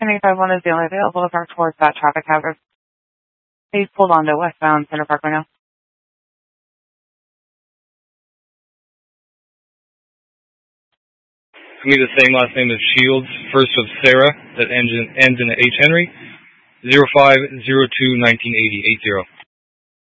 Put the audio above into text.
951 is the only available to park towards that traffic hazard. Please pulled onto westbound Center Park right now. For me, the same last name is Shields, first of Sarah, that ends in H. Henry, 0502-1980, 80.